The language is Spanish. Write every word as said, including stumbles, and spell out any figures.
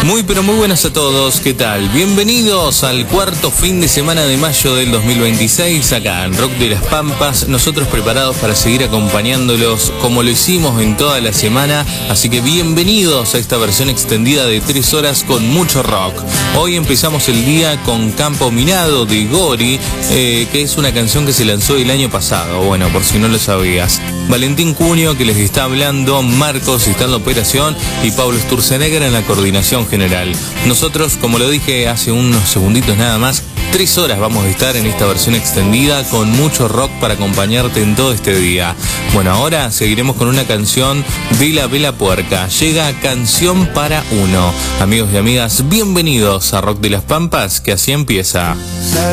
Muy pero muy buenas a todos, ¿qué tal? Bienvenidos al cuarto fin de semana de mayo del dos mil veintiséis, acá en Rock de las Pampas, nosotros preparados para seguir acompañándolos como lo hicimos en toda la semana, así que bienvenidos a esta versión extendida de tres horas con mucho rock. Hoy empezamos el día con Campo Minado de Gori, eh, que es una canción que se lanzó el año pasado, bueno, por si no lo sabías. Valentín Cunio, que les está hablando, Marcos está en la operación y Pablo Sturzenegger en la coordinación general. Nosotros, como lo dije hace unos segunditos nada más, tres horas vamos a estar en esta versión extendida con mucho rock para acompañarte en todo este día. Bueno, ahora seguiremos con una canción de La Vela Puerca. Llega Canción para Uno. Amigos y amigas, bienvenidos a Rock de las Pampas, que así empieza.